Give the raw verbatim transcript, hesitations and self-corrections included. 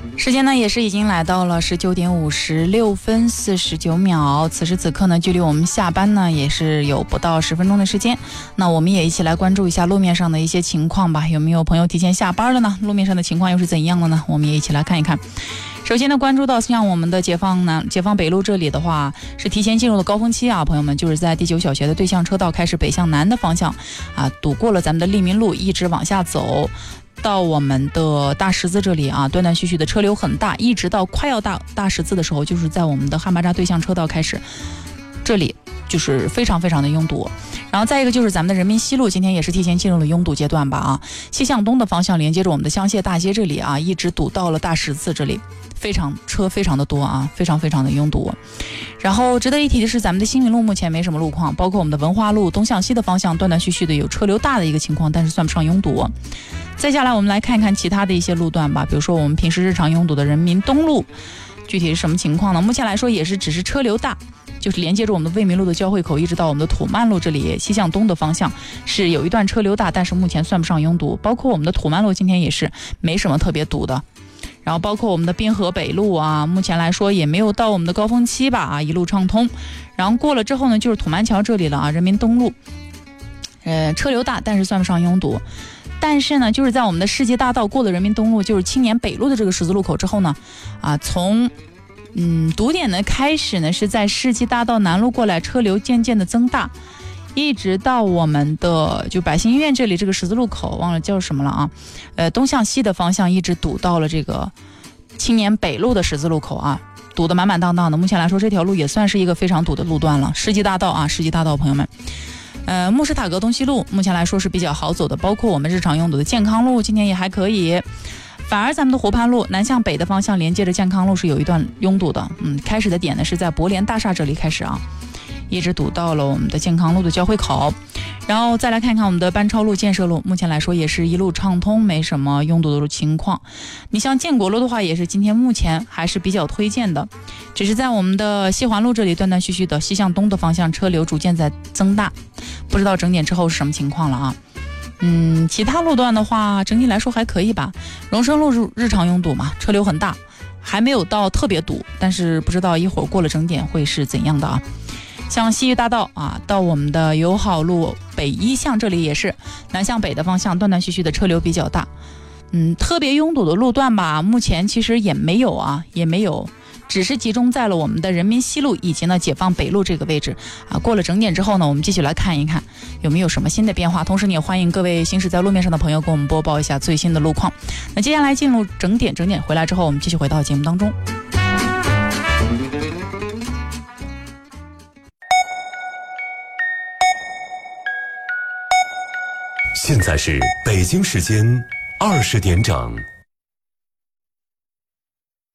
时间呢也是已经来到了十九点五十六分四十九秒，此时此刻呢距离我们下班呢也是有不到十分钟的时间，那我们也一起来关注一下路面上的一些情况吧。有没有朋友提前下班了呢？路面上的情况又是怎样的呢？我们也一起来看一看。首先呢，关注到像我们的解放南、解放北路这里的话，是提前进入了高峰期啊，朋友们，就是在第九小学的对向车道开始北向南的方向啊，堵过了咱们的利民路，一直往下走。到我们的大十字这里啊，断断续续的车流很大，一直到快要大大十字的时候，就是在我们的汉巴扎对向车道开始，这里就是非常非常的拥堵。然后再一个就是咱们的人民西路，今天也是提前进入了拥堵阶段吧啊，西向东的方向连接着我们的香榭大街这里啊，一直堵到了大十字这里，非常车非常的多啊，非常非常的拥堵。然后值得一提的是，咱们的新民路目前没什么路况，包括我们的文化路东向西的方向断断续续的有车流大的一个情况，但是算不上拥堵。接下来我们来看一看其他的一些路段吧，比如说我们平时日常拥堵的人民东路，具体是什么情况呢？目前来说也是只是车流大，就是连接着我们的卫民路的交汇口，一直到我们的土曼路这里，西向东的方向是有一段车流大，但是目前算不上拥堵。包括我们的土曼路今天也是没什么特别堵的。然后包括我们的滨河北路啊，目前来说也没有到我们的高峰期吧啊，一路畅通。然后过了之后呢，就是土曼桥这里了啊，人民东路，呃，车流大，但是算不上拥堵。但是呢，就是在我们的世纪大道过了人民东路，就是青年北路的这个十字路口之后呢，啊，从嗯堵点的开始呢，是在世纪大道南路过来，车流渐渐的增大，一直到我们的就百姓医院这里这个十字路口，忘了叫什么了啊，呃，东向西的方向一直堵到了这个青年北路的十字路口啊，堵得满满当当的。目前来说，这条路也算是一个非常堵的路段了。世纪大道啊，世纪大道朋友们。呃，穆斯塔格东西路目前来说是比较好走的，包括我们日常用堵的健康路，今天也还可以。反而咱们的湖畔路南向北的方向连接着健康路是有一段拥堵的，嗯，开始的点呢是在博联大厦这里开始啊，一直堵到了我们的健康路的交汇口。然后再来看看我们的班超路、建设路，目前来说也是一路畅通，没什么拥堵的情况。你像建国路的话，也是今天目前还是比较推荐的，只是在我们的西环路这里断断续续的西向东的方向车流逐渐在增大，不知道整点之后是什么情况了啊。嗯，其他路段的话，整体来说还可以吧。荣升路日常拥堵嘛，车流很大，还没有到特别堵，但是不知道一会儿过了整点会是怎样的啊。像西域大道啊，到我们的友好路北一巷这里也是南向北的方向断断续续的车流比较大，嗯，特别拥堵的路段吧，目前其实也没有啊，也没有，只是集中在了我们的人民西路以及呢解放北路这个位置啊。过了整点之后呢，我们继续来看一看有没有什么新的变化，同时你也欢迎各位行驶在路面上的朋友给我们播报一下最新的路况。那接下来进入整点，整点回来之后，我们继续回到节目当中。 现在是北京时间二十点整。